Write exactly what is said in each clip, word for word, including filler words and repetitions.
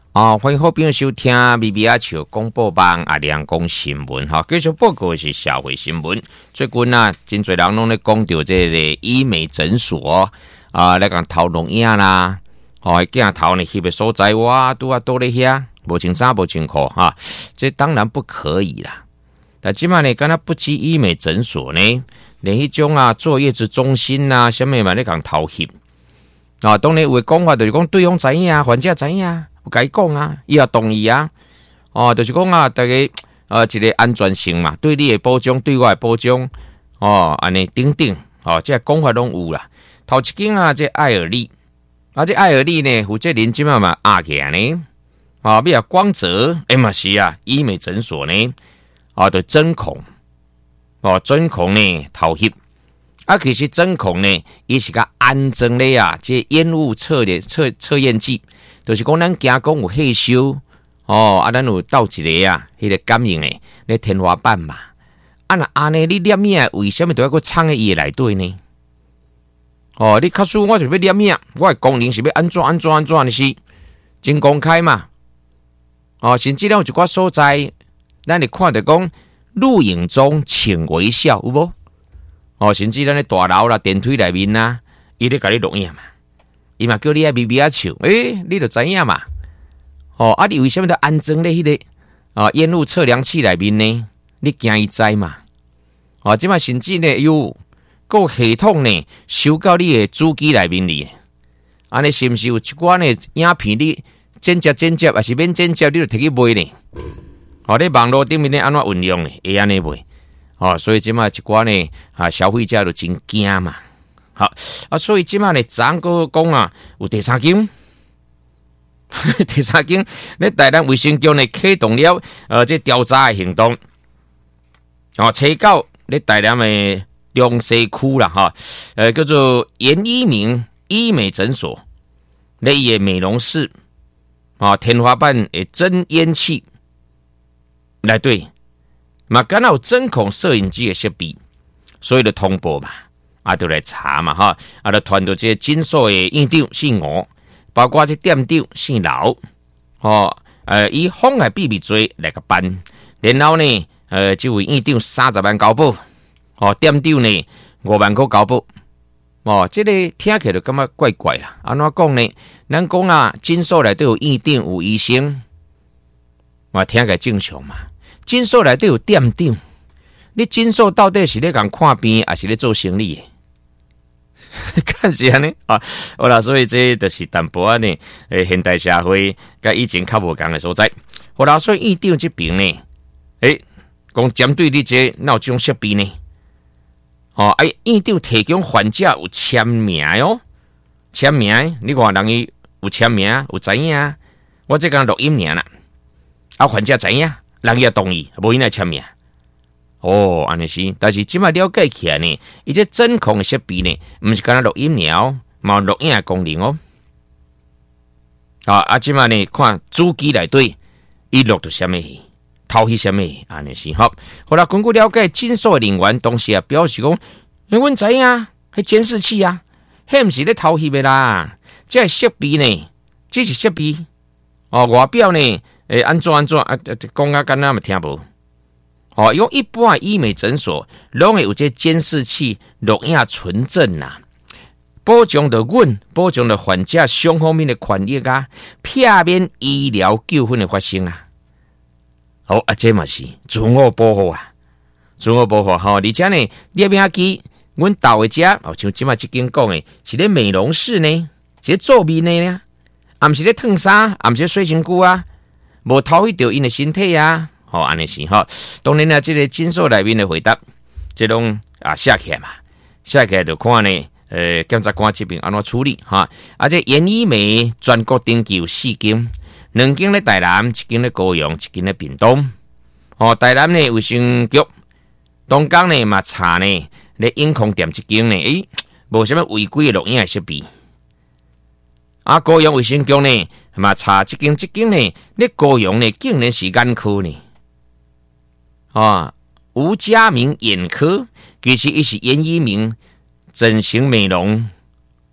啊、哦，欢迎好朋友收听 B B 阿笑广播网阿亮讲新闻哈。继续报告的是社会新闻。最近啊，真侪人拢咧讲到这个医美诊所啊，来讲头弄影啦，哦，镜头呢翕的所在哇，拄啊倒咧遐，无穿衫无穿裤哈，这当然不可以啦。但即摆呢，敢若不止医美诊所呢，连迄种啊坐月子中心呐，啥物嘛咧讲头翕啊，当然有讲法就是讲对方知影啊，患者知影啊。有甲伊讲啊，伊也同意啊，哦，就是讲啊，大家呃一个安全性嘛，对你的保障，对我的保障，哦，安尼等等，哦，这讲法拢有啦。头一间啊，这艾尔利，啊，这艾尔利呢，负责人即嘛嘛压起来呢，啊，比如光泽，哎嘛是啊，医美诊所呢，啊，对针孔，哦，针孔呢头翕，啊，其实针孔呢，伊是个安装的啊，这烟雾测验测测验剂。就是讲，咱惊讲有害羞哦，啊，咱有倒一个啊，迄、那个感应诶，咧天花板嘛。啊，那安尼你念影，为什么都要搁藏喺伊内底呢？哦，你卡输我就要念影，我的功能是要安怎安怎安怎的是真公开嘛。哦，甚至有一寡所在，咱会看到讲录影中请微笑，有无？哦，甚至咱咧大楼啦、电梯内面啊，伊咧甲你录影嘛。伊嘛叫你爱微微啊笑，诶，你就知影嘛。哦，啊，你为什么要安装咧迄个啊烟雾测量器内面呢？你惊伊知嘛？哦，即摆甚至呢有个系统呢收到你的主机内面里，安尼是毋是有一寡呢影片你剪接剪接，还是免剪接，你就摕去卖呢？哦，你网络顶面咧安怎运用呢？会安尼卖？哦，所以即摆一寡呢啊消费者就真惊嘛。好啊，所以即摆呢，昨个讲啊，有第三间，第三间，咧台南卫生局呢启动了呃，这调查的行动，哦，查到咧台南的中西区啦，哈，呃，叫做严一鸣医美诊所，咧伊的美容室，啊、哦，天花板的真烟器来对，嘛，敢若有针孔摄影机的设备，所以就通报嘛。啊，就来查嘛哈，啊，就传到这诊所的院长姓吴，包括这店长姓刘，哦，呃，以妨害秘密罪来个办，然后呢，呃，这位院长三十万交保，哦，店长呢五万块交保，哦，这个听起来就感觉怪怪啦。安怎讲呢？咱讲啊，诊所内都有院长有医生，嘛听起来正常嘛。诊所内都有店长。你诊所到底是咧讲看病，还是咧做生意的？看是安尼啊，好啦，所以这就是淡薄仔呢，诶，现代社会甲以前较无共的所在。好啦，所以院长这边呢，诶，讲针对你这哪有这种设备呢？哦，哎，院长提供患者有签名哦，签名，你看人伊有签名，有知影，我这讲录音名啦，啊，患者知影，人伊也同意，无因来签名。哦，安尼是，但是即摆了解起来呢，伊这针孔的设备呢，毋是干那录音鸟，嘛有录影的功能哦。啊啊，即摆呢，看主机内底伊录到什么戏，偷翕什么戏，安尼是好。后来根据了解，诊所的人员当时也表示讲，诶，阮知影啊，迄监视器啊，迄毋是咧偷翕的啦，这设备呢，这是设备。哦，外表呢，诶，安怎安怎啊？讲啊，敢若嘛听无。哦，用一般的医美诊所，拢会有这监视器录影存证呐、啊，保障着阮，保障着患者双方面的权益啊，避免医疗纠纷的发生啊。好啊，这嘛是自我保护啊，自我保护吼、哦。而且呢，你要记，阮到的遮，哦，像即马即间讲的，是咧美容室呢，是咧做面的呢，啊，毋是咧烫衫，啊，毋是咧洗身躯啊，无偷翕着因的身体啊。好、哦，安尼是哈。当然啦，这个诊所内面的回答，这种啊写起来嘛，写起来就看呢，呃，检察官这边安怎处理哈。啊，这严医美全国登记有四间，两间咧台南，一间咧高雄，一间咧屏东。哦，台南呢卫生局，东港呢嘛查呢咧永康店一间呢，诶，无什么违规的录影的设备。啊，高雄卫生局呢嘛查一间，一间呢咧高雄呢竟然是眼科呢。啊，吴家明眼科其实伊是严一鸣整形美容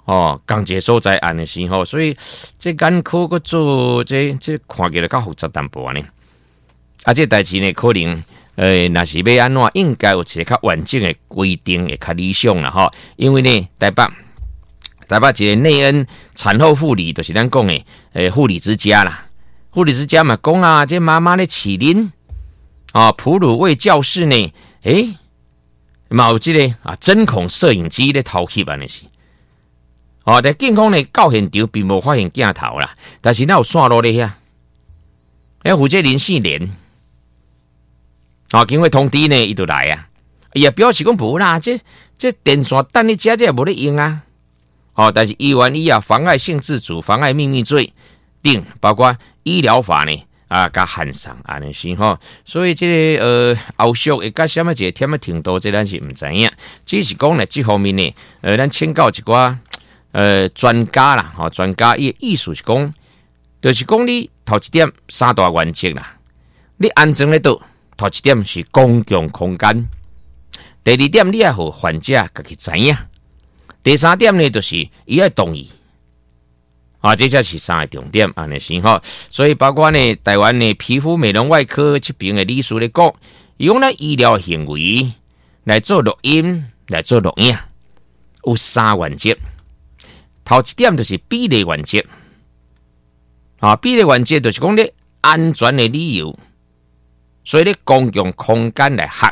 哦，共一个所在安的时候，所以这眼科个做这这看起来较复杂淡薄呢。啊，这代志呢，可能呃，若是要安怎，应该有一个较完整的规定，会较理想啦吼。因为呢，台北台北一个内恩产后护理，就是咱讲的诶护理之家啦。护理之家嘛，讲啊，这妈妈咧饲恁啊，哺乳喂教室呢，诶，嘛有这个啊针孔摄影机咧偷翕安尼是。哦，但警方呢到现场并无发现镜头啦，但是那有线路咧遐，迄负责林姓连，哦，经过通知呢，伊就来啊，伊也表示讲无啦，这这电线等你遮这也无咧用啊，哦，但是依完以啊妨碍性自主、妨碍秘密罪定，包括医疗法呢啊，甲hand上安尼是吼，所以这个呃后续会甲什么一个忝的程度，这咱是唔知影，只是讲呢这方面呢，呃，咱请教一寡。呃，专家啦，吼、哦，专家伊意思是讲，就是讲你头一点三大原则啦，你安装咧倒，头一点是公共空间，第二点你要互患者家己知影，第三点呢就是伊要同意，啊，这才是三个重点安尼是吼，所以包括呢台湾呢皮肤美容外科这边的理事咧讲，伊用咱医疗行为来做录音来做录影，有三原则。头一点就是比例原则，啊，比例原则就是讲你安全的理由，所以你公共空间来合，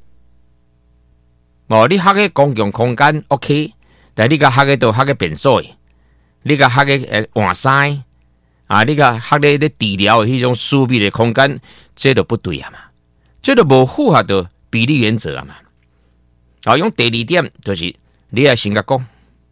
哦，你合嘅公共空間 OK， 但你個合嘅度合嘅便所，你個合嘅誒換衫啊，你個合嘅咧治療迄種私密嘅空間，這就不對啊嘛，這就無符合到比例原則啊嘛。啊，用第二點就是你要先甲講。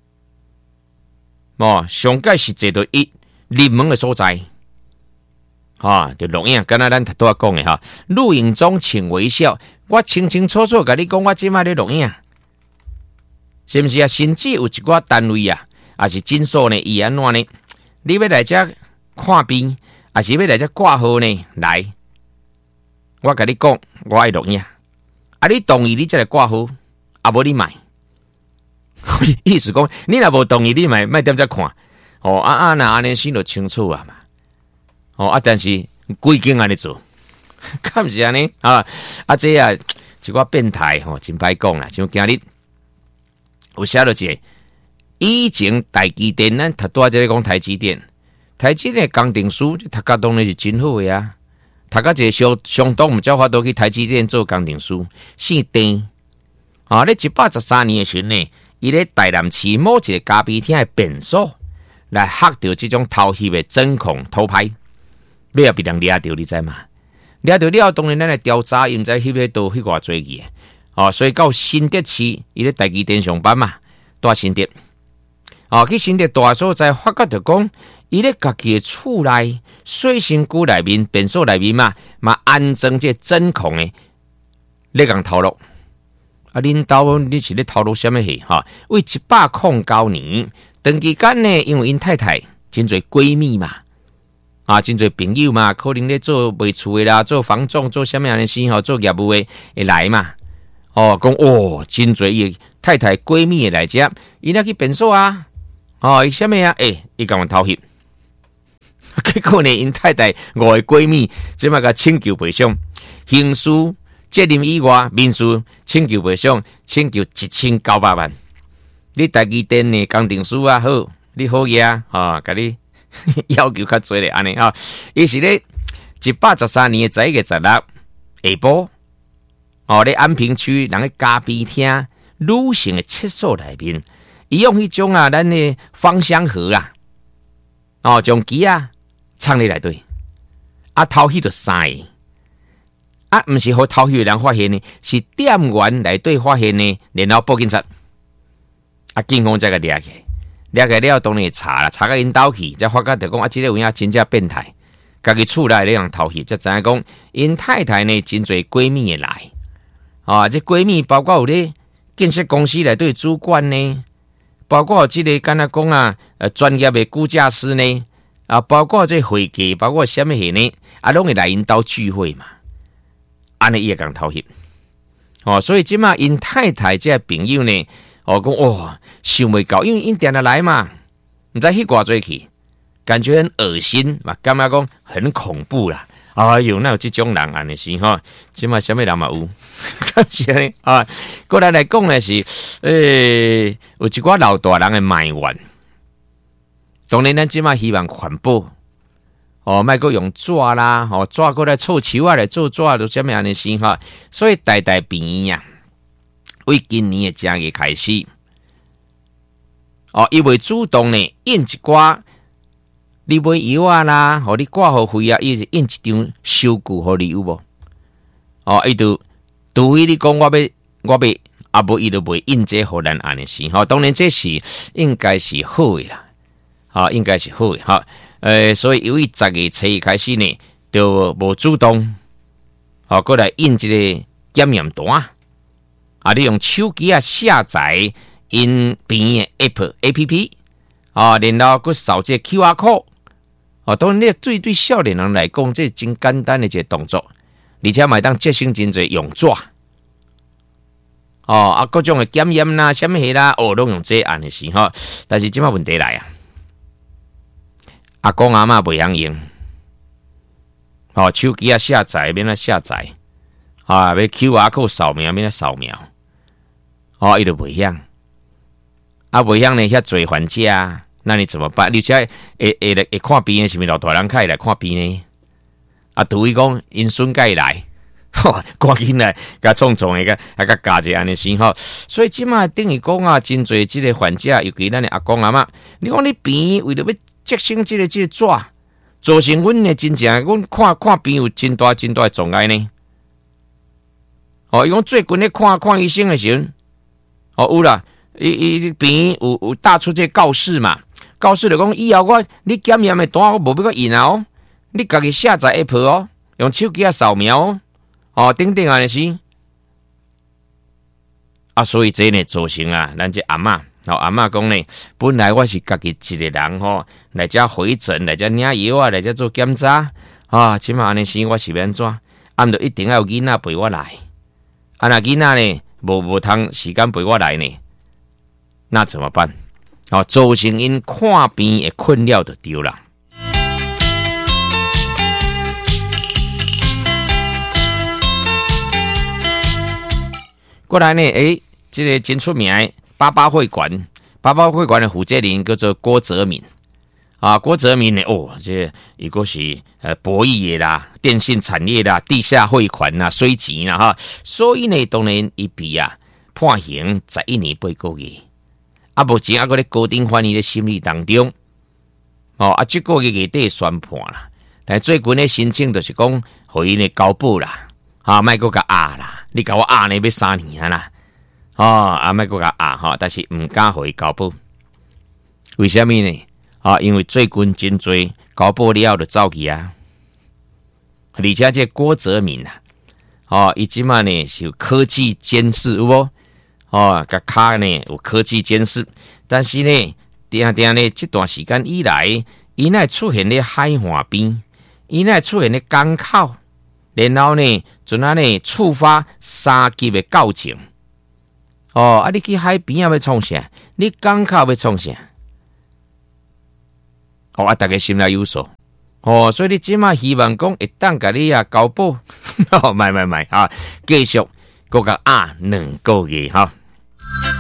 哦，上界是坐到一熱門嘅所在，哈，就錄影，敢若咱頭拄仔講嘅哈，錄影中請微笑，我清清楚楚甲你講，我即擺咧錄影，是毋是啊？甚至有一寡單位啊，也是診所呢，伊安怎呢？你要來遮看病，還是要來遮掛號呢？來，我甲你講，我愛錄影，啊，你同意你才來掛號，啊，無你買。意思講，你若無同意，你咪咪點只看哦啊啊！那安尼先就清楚啊嘛。哦啊，但是規間安尼做，敢是安尼啊？啊，這啊一個變態吼，真歹講啦。像今日有寫到一個，以前台積電咱讀多即個講台積電，台積電工程師讀甲當然是真好嘅啊。讀甲一個相相當唔才法度去台積電做工程師，姓丁啊。你一百十三年嘅時呢？伊咧台南市某一個咖啡廳的便所來嚇到這種偷翕的針孔偷拍，要也被人抓到，你知嘛？抓到了，當然咱來調查，伊毋知翕喺度翕偌濟去哦，所以到新德市，伊咧台積電上班嘛，住新德哦，去新德大所在發覺到講，伊咧家己的厝內水身軀內面便所內面嘛，嘛安裝這針孔的咧共偷錄。啊，恁兜你是咧透露什麼戲？哈，為一百零九年，長期間呢，因為因太太真侪閨蜜嘛，啊，真侪朋友嘛，可能咧做賣厝的啦，做房仲，做什麼樣的事吼，做業務的會來嘛。哦，講哦，真侪伊太太閨蜜的來遮，伊那去便所啊，哦，伊什麼啊？誒、欸，伊甲我偷翕，結果呢，因太太五個閨蜜即馬個請求賠償，刑事責任以外，民事請求賠償，請求一千九百萬。你台積電呢工程師啊，好，你好嘢啊，啊，甲你要求較濟咧，安尼啊，伊是咧一百十三年嘅十一月十六下晡，哦，咧安平區人嘅咖啡廳女性嘅廁所內面，伊用迄種啊，咱嘅芳香盒啊，哦，將機啊藏喺內底，啊，偷翕就三個。啊，唔是好偷翕的人發現呢，是店員內底發現呢，然後報警察，啊，警方才個抓起，抓起了當然查啦，查到因兜去，才發覺就講啊，這個有影真正變態，家己厝內咧人偷翕，才知影講因太太呢真侪閨蜜會來，啊，這閨蜜包括有咧建設公司內底主管呢，包括有這個敢若講啊，呃，專業的估價師呢，啊，包括這會計，包括什麼嘢呢，啊，攏會來因兜聚會嘛。安尼伊會共偷翕，哦，所以即馬因太太這朋友呢， 哦，讲哇，想袂到，因为因定得来嘛，唔知去偌济去，感觉很恶心嘛，感觉讲很恐怖啦。哎呦，那有这种人安尼是吼，即嘛什么人嘛有，是安啊。过来来讲的是，诶、欸，有一寡老大人的埋怨。当然，咱即嘛希望环保，哦，莫阁用纸啦，哦，纸过来凑球啊来做纸，都什么安尼是吼。所以代代便宜啊，为今年的正月开始，哦，伊会主动呢印一寡。你买药啊啦，互你挂号费啊，伊是印一张收据互你有无？哦，伊就除非你讲我要我要，啊无伊就袂印这互咱安尼是吼。当然这是应该是好的啦，啊，应该是好的哈。呃，所以由于十月初一开始呢，就无主动，哦，过来印一个检验单，啊，你用手机啊下载因边的 App A P P， 啊，然后佮扫这 Q R code。哦，当然，你对对少年人来讲，这真简单的一个动作，而且买当节省真侪用纸。哦，啊，各种的检验啦、什么嘢啦，哦，拢用这安的是吼。但是即马问题来啊，阿公阿嬷袂晓用，哦，手机啊下载免啊下载，啊，要 Q R code 扫描免啊扫描，哦，伊就袂晓，啊，袂晓呢，遐做还价。那你怎么办？你才会会会看病的，是咪老大人开来看病呢？啊，除非讲因孙介来，吼，赶紧来，甲创创的个，啊甲加一安尼先吼。所以即马等于讲啊，真侪即个患者，尤其咱的阿公阿嬷，你讲你病为了要节省即个即个纸，造成阮的真正，阮看看病有真大真大的障碍呢。哦，伊讲最近咧看看医生的时候，哦有啦，伊伊病有有打出这告示嘛。告诉你讲，以后我你检验的单我无要个印啊哦，你家己下载 app 哦，用手机啊扫描哦，哦等等安尼是啊，所以这呢造成啊，咱这阿嬷，哦阿嬷讲呢，本来我是家己一个人吼，来遮回诊，来遮领药啊，来遮做检查啊，即码安尼是我是要安怎？啊，毋着一定要有囡仔陪我来，啊那囡仔呢无无通时间陪我来呢，那怎么办？哦，造成因看病的困扰就对了。过来呢，诶，这个真出名的八八会馆，八八会馆的负责人叫做郭泽敏啊。郭泽敏呢，哦，这一个是呃博弈业啦、电信产业啦、地下汇款啦、水钱啦哈，所以呢，当然一比啊判刑十一年八个月。啊，目前啊，个咧高等法院的审理当中，哦，啊，这个月月底宣判啦。但最近的申请就是讲，互因的交保啦，啊，莫个甲压啦，你甲我压呢要三年啦，哦，啊，莫个甲压哈，但是唔敢互伊交保，为什么呢？啊，因为最近真多交保了就走去啊，而且这郭泽敏啊，哦，伊即马呢是有科技监视有无？哦，甲卡呢有科技监视，但是呢，定定呢这段时间以来，伊乃出现咧海岸边，伊乃出现咧港口，然后呢，阵啊呢触发三级的告警。哦，啊，你去海边啊要创啥？你港口要创啥？哦，啊，大家心里有数。哦，所以你即马希望讲会当甲你啊交保，哦，买买买啊，继续，搁甲压两个月哈。